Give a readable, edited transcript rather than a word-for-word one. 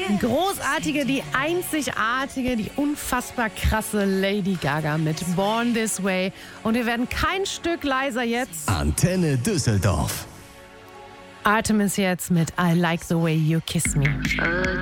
großartige, die einzigartige, die unfassbar krasse Lady Gaga mit Born This Way. Und wir werden kein Stück leiser jetzt. Antenne Düsseldorf. Artemis jetzt mit I Like the Way You Kiss Me.